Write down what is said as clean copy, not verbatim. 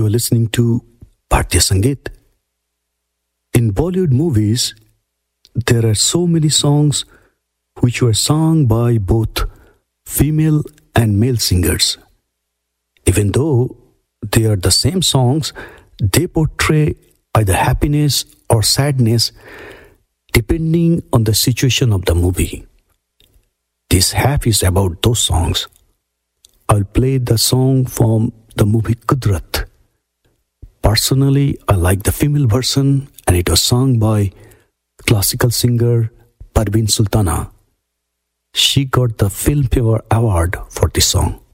are listening to Bhartiya Sangeet. In Bollywood movies, there are so many songs which were sung by both female and male singers. Even though they are the same songs, they portray either happiness or sadness depending on the situation of the movie. This half is about those songs. I'll play the song from the movie Kudrat. Personally, I like the female version and it was sung by classical singer Parveen Sultana. She got the Filmfare Award for this song.